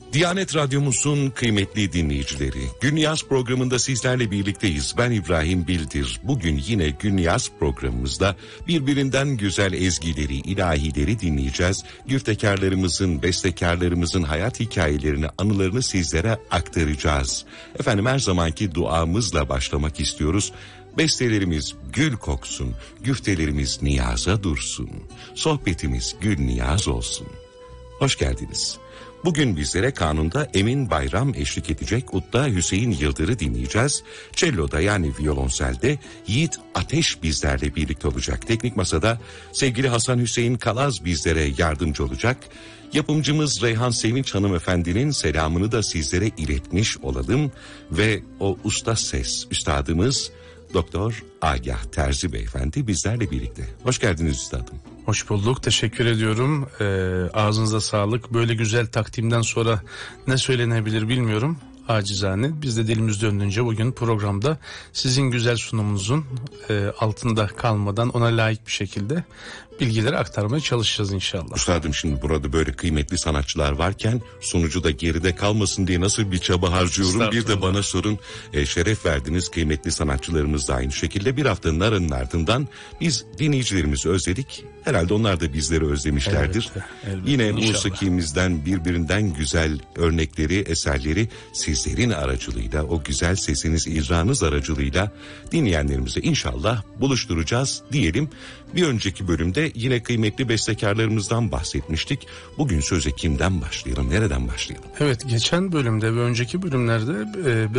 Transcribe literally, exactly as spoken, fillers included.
Diyanet Radyomuzun kıymetli dinleyicileri, Günyaz programında sizlerle birlikteyiz. Ben İbrahim Bildir. Bugün yine Günyaz programımızda birbirinden güzel ezgileri, ilahileri dinleyeceğiz. Güftekarlarımızın, bestekarlarımızın hayat hikayelerini, anılarını sizlere aktaracağız. Efendim, her zamanki duamızla başlamak istiyoruz. Bestelerimiz gül koksun, güftelerimiz niyaza dursun. Sohbetimiz gül niyaz olsun. Hoş geldiniz. Bugün bizlere kanunda Emin Bayram eşlik edecek, udda Hüseyin Yıldır'ı dinleyeceğiz. Cello'da yani violonselde Yiğit Ateş bizlerle birlikte olacak. Teknik masada sevgili Hasan Hüseyin Kalaz bizlere yardımcı olacak. Yapımcımız Reyhan Sevinç hanımefendinin selamını da sizlere iletmiş olalım. Ve o usta ses üstadımız Doktor Agah Terzi Beyefendi bizlerle birlikte. Hoş geldiniz üstadım. Hoş bulduk, teşekkür ediyorum. Ee, ağzınıza sağlık. Böyle güzel takdimden sonra ne söylenebilir bilmiyorum. Acizane biz de dilimiz döndüğünce bugün programda sizin güzel sunumunuzun e, altında kalmadan ona layık bir şekilde bilgileri aktarmaya çalışacağız inşallah. Üstadım, şimdi burada böyle kıymetli sanatçılar varken sunucu da geride kalmasın diye nasıl bir çaba harcıyorum. Bir de bana sorun. E, şeref verdiniz, kıymetli sanatçılarımız da aynı şekilde. Bir haftanın arının ardından biz dinleyicilerimizi özledik. Herhalde onlar da bizleri özlemişlerdir. Elbette, elbette, Yine inşallah. musikimizden birbirinden güzel örnekleri, eserleri sizlerin aracılığıyla, o güzel sesiniz, icranız aracılığıyla dinleyenlerimize inşallah buluşturacağız diyelim. Bir önceki bölümde yine kıymetli bestekarlarımızdan bahsetmiştik. Bugün söze kimden başlayalım, nereden başlayalım? Evet, geçen bölümde ve önceki bölümlerde e,